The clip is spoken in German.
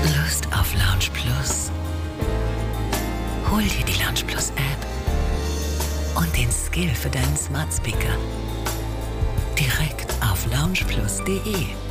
Lust auf Lounge Plus? Hol dir die Lounge Plus App und den Skill für deinen Smart Speaker direkt auf loungeplus.de.